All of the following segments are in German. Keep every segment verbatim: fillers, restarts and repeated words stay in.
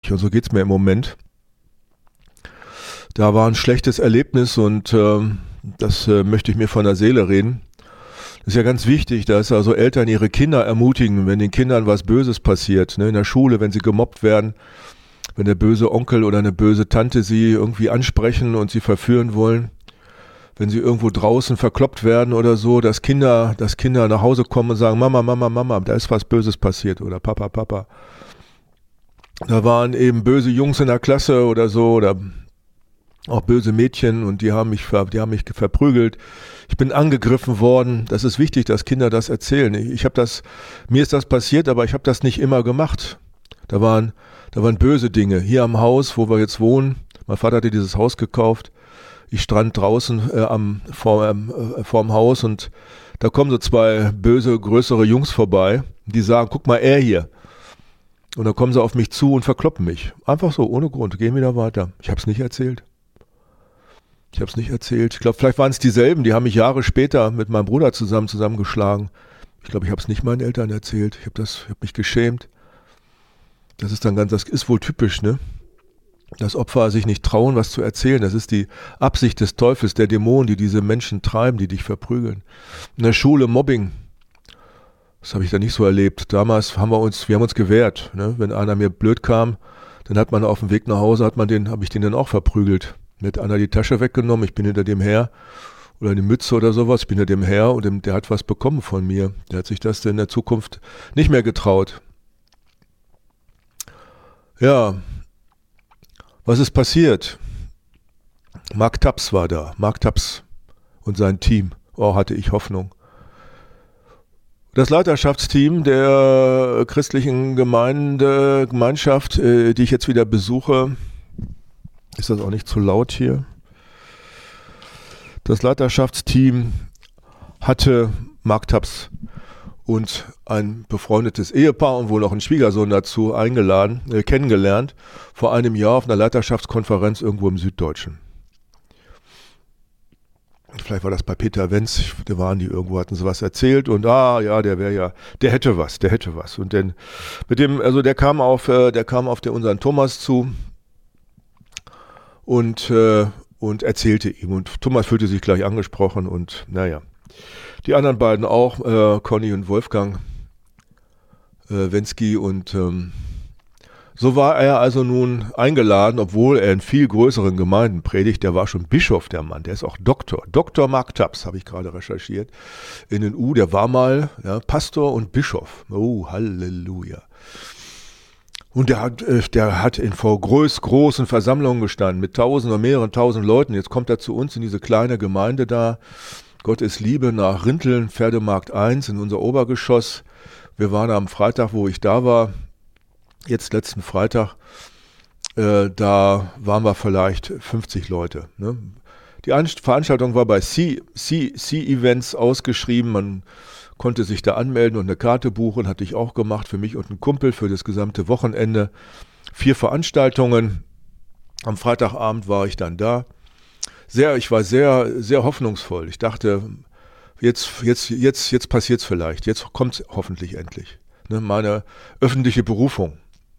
Und so geht's mir im Moment. Da war ein schlechtes Erlebnis und äh, das äh, möchte ich mir von der Seele reden. Das ist ja ganz wichtig, dass also Eltern ihre Kinder ermutigen, wenn den Kindern was Böses passiert, ne, in der Schule, wenn sie gemobbt werden, wenn der böse Onkel oder eine böse Tante sie irgendwie ansprechen und sie verführen wollen, wenn sie irgendwo draußen verkloppt werden oder so, dass Kinder, dass Kinder nach Hause kommen und sagen, Mama, Mama, Mama, da ist was Böses passiert oder Papa, Papa. Da waren eben böse Jungs in der Klasse oder so oder auch böse Mädchen und die haben mich, die haben mich verprügelt. Ich bin angegriffen worden. Das ist wichtig, dass Kinder das erzählen. Ich, ich habe das, mir ist das passiert, aber ich habe das nicht immer gemacht. Da waren, da waren böse Dinge. Hier am Haus, wo wir jetzt wohnen. Mein Vater hatte dieses Haus gekauft. Ich stand draußen äh, am vor, ähm, äh, vorm Haus und da kommen so zwei böse, größere Jungs vorbei. Die sagen, guck mal, er hier. Und dann kommen sie auf mich zu und verkloppen mich. Einfach so, ohne Grund. Gehen wieder weiter. Ich habe es nicht erzählt. Ich habe es nicht erzählt. Ich glaube, vielleicht waren es dieselben, die haben mich Jahre später mit meinem Bruder zusammen zusammengeschlagen. Ich glaube, ich habe es nicht meinen Eltern erzählt. Ich habe das, ich habe mich geschämt. Das ist dann ganz, das ist wohl typisch, ne? Dass Opfer sich nicht trauen, was zu erzählen. Das ist die Absicht des Teufels, der Dämonen, die diese Menschen treiben, die dich verprügeln. In der Schule Mobbing. Das habe ich da nicht so erlebt. Damals haben wir uns, wir haben uns gewehrt, ne? Wenn einer mir blöd kam, dann hat man auf dem Weg nach Hause, hat man den, habe ich den dann auch verprügelt. Mir hat einer die Tasche weggenommen, ich bin hinter dem her, oder eine Mütze oder sowas, ich bin hinter dem her und dem, der hat was bekommen von mir. Der hat sich das in der Zukunft nicht mehr getraut. Ja, was ist passiert? Mark Taps war da, Mark Taps und sein Team. Oh, hatte ich Hoffnung. Das Leiterschaftsteam der christlichen Gemeinde, Gemeinschaft, äh, die ich jetzt wieder besuche, ist das auch nicht zu laut hier? Das Leiterschaftsteam hatte Mark Taps und ein befreundetes Ehepaar und wohl auch einen Schwiegersohn dazu eingeladen, äh, kennengelernt, vor einem Jahr auf einer Leiterschaftskonferenz irgendwo im Süddeutschen. Vielleicht war das bei Peter Wenz, da waren die irgendwo, hatten sie was erzählt und ah ja, der wäre ja, der hätte was, der hätte was. Und denn mit dem, also der kam auf, äh, der kam auf den, unseren Thomas zu. Und, äh, und erzählte ihm. Und Thomas fühlte sich gleich angesprochen und naja, die anderen beiden auch, äh, Conny und Wolfgang äh, Wensky. Und ähm, so war er also nun eingeladen, obwohl er in viel größeren Gemeinden predigt. Der war schon Bischof, der Mann. Der ist auch Doktor. Doktor Mark Taps, habe ich gerade recherchiert. In den U, der war mal ja, Pastor und Bischof. Oh, Halleluja. Und der hat, der hat in vor groß, großen Versammlungen gestanden, mit tausend oder mehreren tausend Leuten. Jetzt kommt er zu uns in diese kleine Gemeinde da. Gott ist Liebe nach Rinteln, Pferdemarkt eins in unser Obergeschoss. Wir waren am Freitag, wo ich da war, jetzt letzten Freitag, äh, da waren wir vielleicht fünfzig Leute. Ne? Die Veranstaltung war bei C-Events ausgeschrieben. Man konnte sich da anmelden und eine Karte buchen, hatte ich auch gemacht, für mich und einen Kumpel für das gesamte Wochenende. Vier Veranstaltungen. Am Freitagabend war ich dann da. Sehr, ich war sehr, sehr hoffnungsvoll. Ich dachte, jetzt, jetzt, jetzt, jetzt passiert es vielleicht. Jetzt kommt es hoffentlich endlich. Ne, meine öffentliche Berufung.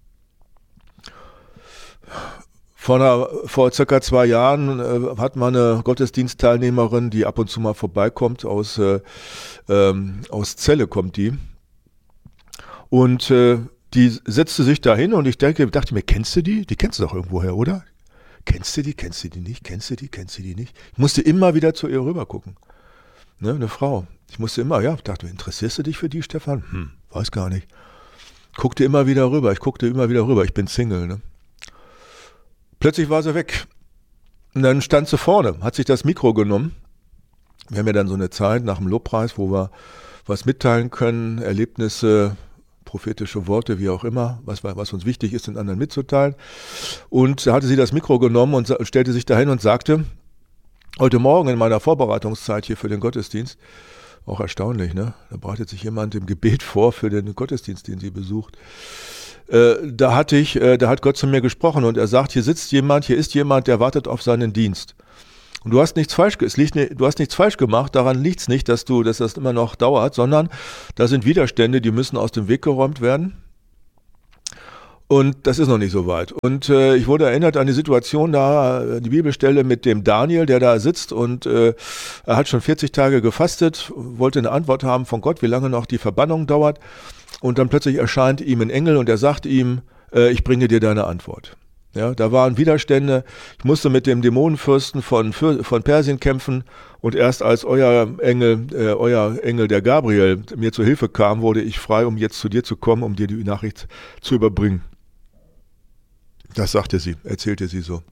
Vor, einer, vor circa zwei Jahren äh, hat man eine Gottesdienstteilnehmerin, die ab und zu mal vorbeikommt, aus, äh, ähm, aus Celle kommt die. Und äh, die setzte sich da hin und ich denke, dachte mir, kennst du die? Die kennst du doch irgendwoher, oder? Kennst du die? Kennst du die nicht? Kennst du die? Kennst du die nicht? Ich musste immer wieder zu ihr rüber gucken. Ne, eine Frau. Ich musste immer, ja, dachte, interessierst du dich für die, Stefan? Hm, weiß gar nicht. Guckte immer wieder rüber, ich guckte immer wieder rüber, ich bin Single, ne? Plötzlich war sie weg. Und dann stand sie vorne, hat sich das Mikro genommen. Wir haben ja dann so eine Zeit nach dem Lobpreis, wo wir was mitteilen können, Erlebnisse, prophetische Worte, wie auch immer, was, was uns wichtig ist, den anderen mitzuteilen. Und da hatte sie das Mikro genommen und stellte sich dahin und sagte, heute Morgen in meiner Vorbereitungszeit hier für den Gottesdienst, auch erstaunlich, ne? Da bereitet sich jemand im Gebet vor für den Gottesdienst, den sie besucht. Äh, da hatte ich, äh, da hat Gott zu mir gesprochen und er sagt, hier sitzt jemand, hier ist jemand, der wartet auf seinen Dienst. Und du hast nichts falsch, es liegt, du hast nichts falsch gemacht, daran liegt es nicht, dass du, dass das immer noch dauert, sondern da sind Widerstände, die müssen aus dem Weg geräumt werden. Und das ist noch nicht so weit. Und äh, ich wurde erinnert an die Situation da, die Bibelstelle mit dem Daniel, der da sitzt und äh, er hat schon vierzig Tage gefastet, wollte eine Antwort haben von Gott, wie lange noch die Verbannung dauert. Und dann plötzlich erscheint ihm ein Engel und er sagt ihm, äh, ich bringe dir deine Antwort. Ja, da waren Widerstände. Ich musste mit dem Dämonenfürsten von, von Persien kämpfen und erst als euer Engel, äh, euer Engel, der Gabriel, mir zur Hilfe kam, wurde ich frei, um jetzt zu dir zu kommen, um dir die Nachricht zu überbringen. Das sagte sie, erzählte sie so.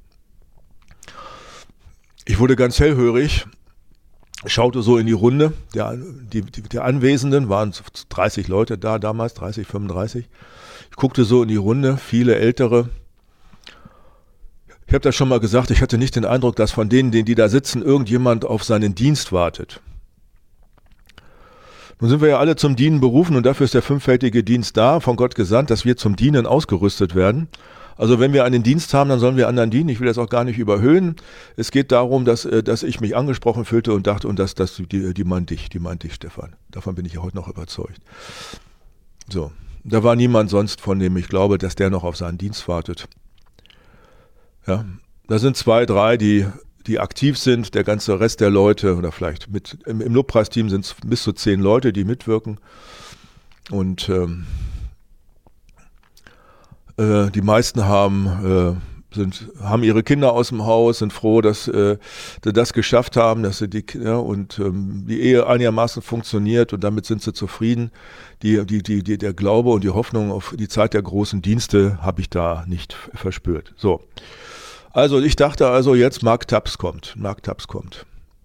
Ich wurde ganz hellhörig, schaute so in die Runde, der, die, die, der Anwesenden, waren dreißig Leute da damals, dreißig, fünfunddreißig. Ich guckte so in die Runde, viele Ältere. Ich habe das schon mal gesagt, ich hatte nicht den Eindruck, dass von denen, die da sitzen, irgendjemand auf seinen Dienst wartet. Nun sind wir ja alle zum Dienen berufen und dafür ist der fünffältige Dienst da, von Gott gesandt, dass wir zum Dienen ausgerüstet werden. Also wenn wir einen Dienst haben, dann sollen wir anderen dienen. Ich will das auch gar nicht überhöhen. Es geht darum, dass, dass ich mich angesprochen fühlte und dachte, und das, das, die, die meint dich, die meint dich, Stefan. Davon bin ich ja heute noch überzeugt. So, da war niemand sonst, von dem ich glaube, dass der noch auf seinen Dienst wartet. Ja, da sind zwei, drei, die, die aktiv sind. Der ganze Rest der Leute, oder vielleicht mit, im, im Lobpreisteam sind es bis zu zehn Leute, die mitwirken. Und ähm, die meisten haben, äh, sind, haben ihre Kinder aus dem Haus, sind froh, dass äh, sie das geschafft haben, dass sie die, ja, und ähm, die Ehe einigermaßen funktioniert und damit sind sie zufrieden. Die, die, die, die, der Glaube und die Hoffnung auf die Zeit der großen Dienste habe ich da nicht verspürt. So. Also ich dachte also jetzt, Mark Taps kommt. Mark Taps kommt.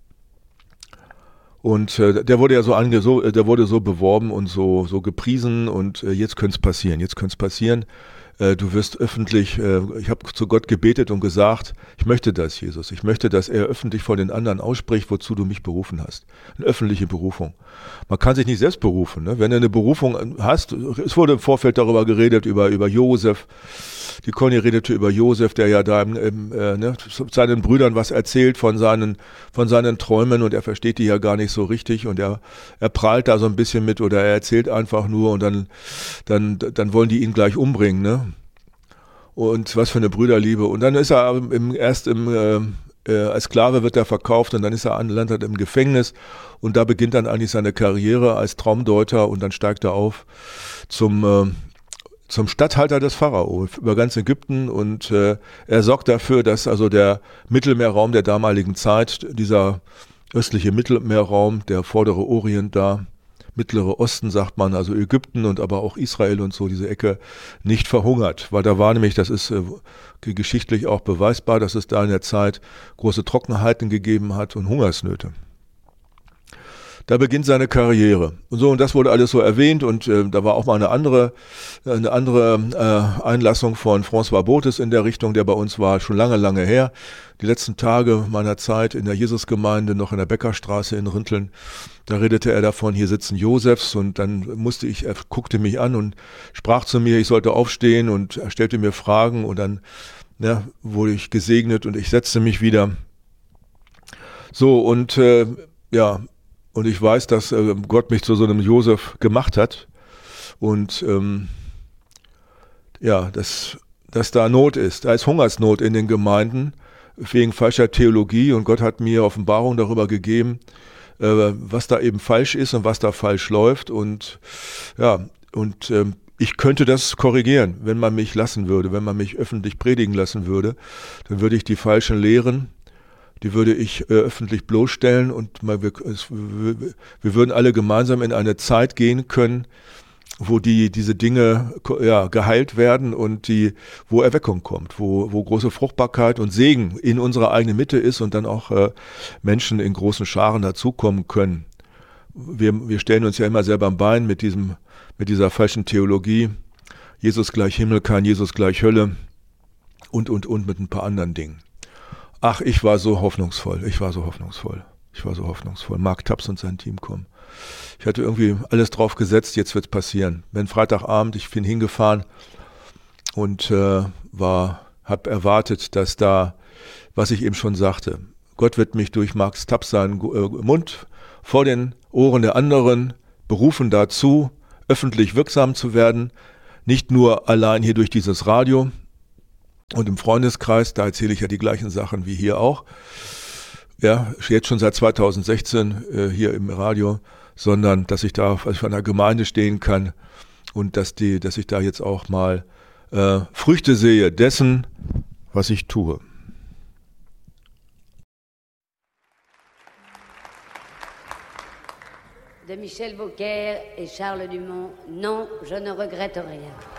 Und äh, der wurde ja so ange, so, der wurde so beworben und so, so gepriesen und äh, jetzt könnte es passieren, jetzt könnte es passieren. Du wirst öffentlich, ich habe zu Gott gebetet und gesagt, ich möchte das, Jesus. Ich möchte, dass er öffentlich vor den anderen ausspricht, wozu du mich berufen hast. Eine öffentliche Berufung. Man kann sich nicht selbst berufen. Ne? Wenn du eine Berufung hast, es wurde im Vorfeld darüber geredet, über, über Josef. Die Conny redete über Josef, der ja da im, im, äh, ne, seinen Brüdern was erzählt von seinen, von seinen Träumen und er versteht die ja gar nicht so richtig und er, er prahlt da so ein bisschen mit oder er erzählt einfach nur und dann, dann, dann wollen die ihn gleich umbringen, ne? Und was für eine Brüderliebe. Und dann ist er im, erst im, äh, äh, als Sklave wird er verkauft und dann ist er landet im Gefängnis und da beginnt dann eigentlich seine Karriere als Traumdeuter und dann steigt er auf zum, äh, zum Statthalter des Pharao über ganz Ägypten und äh, er sorgt dafür, dass also der Mittelmeerraum der damaligen Zeit, dieser östliche Mittelmeerraum, der vordere Orient da, Mittlere Osten sagt man, also Ägypten und aber auch Israel und so, diese Ecke, nicht verhungert. Weil da war nämlich, das ist äh, geschichtlich auch beweisbar, dass es da in der Zeit große Trockenheiten gegeben hat und Hungersnöte. Da beginnt seine Karriere. Und so, und das wurde alles so erwähnt und äh, da war auch mal eine andere, eine andere äh, Einlassung von François Botes in der Richtung, der bei uns war, schon lange, lange her. Die letzten Tage meiner Zeit in der Jesusgemeinde, noch in der Beckerstraße in Rinteln, da redete er davon, hier sitzen Josefs und dann musste ich, er guckte mich an und sprach zu mir, ich sollte aufstehen und er stellte mir Fragen und dann ja, wurde ich gesegnet und ich setzte mich wieder. So und äh, ja, und ich weiß, dass äh, Gott mich zu so einem Josef gemacht hat und ähm, ja, dass, dass da Not ist, da ist Hungersnot in den Gemeinden wegen falscher Theologie und Gott hat mir Offenbarung darüber gegeben, äh, was da eben falsch ist und was da falsch läuft und ja, und ähm, ich könnte das korrigieren, wenn man mich lassen würde, wenn man mich öffentlich predigen lassen würde, dann würde ich die falschen Lehren, die würde ich äh, öffentlich bloßstellen und mal, wir, es, wir, wir würden alle gemeinsam in eine Zeit gehen können, wo die diese Dinge ja, geheilt werden und die, wo Erweckung kommt, wo, wo große Fruchtbarkeit und Segen in unserer eigenen Mitte ist und dann auch äh, Menschen in großen Scharen dazukommen können. Wir, wir stellen uns ja immer selber am Bein mit diesem, mit dieser falschen Theologie. Jesus gleich Himmel, kein Jesus gleich Hölle und, und, und mit ein paar anderen Dingen. Ach, ich war so hoffnungsvoll, ich war so hoffnungsvoll, ich war so hoffnungsvoll. Mark Taps und sein Team kommen. Ich hatte irgendwie alles drauf gesetzt, jetzt wird's passieren. Wenn Freitagabend, ich bin hingefahren und äh, war, habe erwartet, dass da, was ich eben schon sagte, Gott wird mich durch Mark Taps seinen äh, Mund vor den Ohren der anderen berufen dazu, öffentlich wirksam zu werden, Nicht nur allein hier durch dieses Radio und im Freundeskreis, da erzähle ich ja die gleichen Sachen wie hier auch. Ja, jetzt schon seit zweitausendsechzehn äh, hier im Radio, sondern dass ich da auf einer Gemeinde stehen kann und dass, die, dass ich da jetzt auch mal äh, Früchte sehe dessen, was ich tue. De Michel Beaucaire et Charles Dumont, non, je ne regrette rien.